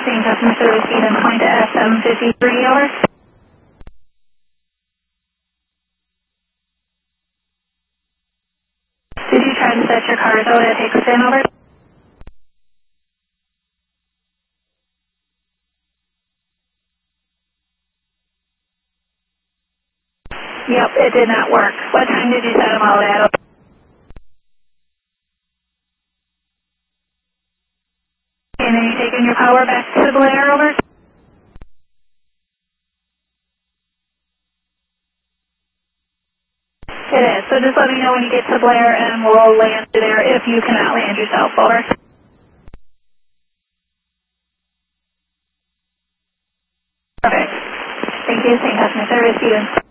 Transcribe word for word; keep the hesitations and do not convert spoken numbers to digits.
Same customer service Eden Point to S seven fifty-three, over. Did you try to set your cars out at Hickson, over? Yep, it did not work. What time did you set them out at? And are you taking your power back to Blair, over? It is, so just let me know when you get to Blair and we'll land you there if you cannot land yourself, over. Perfect. Thank you, same customer service, Eden.